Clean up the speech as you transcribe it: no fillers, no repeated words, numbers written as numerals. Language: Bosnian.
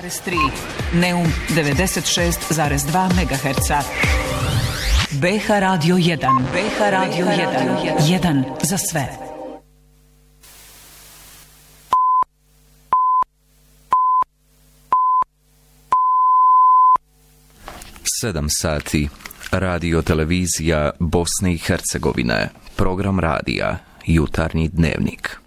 Neum 96,2 MHz. BH Radio 1. BH Radio 1. 1 za sve. Sedam sati. Radio televizija Bosne i Hercegovine. Program radija Jutarnji dnevnik.